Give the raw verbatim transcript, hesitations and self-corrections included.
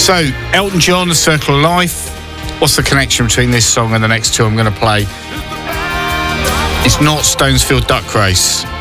So, Elton John, Circle of Life. What's the connection between this song and the next two I'm going to play? It's not Stonesfield Duck Race.